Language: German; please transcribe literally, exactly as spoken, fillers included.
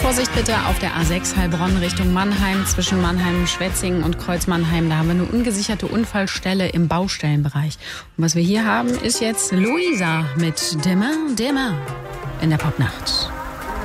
Vorsicht bitte auf der A sechs Heilbronn Richtung Mannheim, zwischen Mannheim, Schwetzingen und Kreuz Mannheim. Da haben wir eine ungesicherte Unfallstelle im Baustellenbereich. Und was wir hier haben, ist jetzt Luisa mit Demain, Demain in der Popnacht.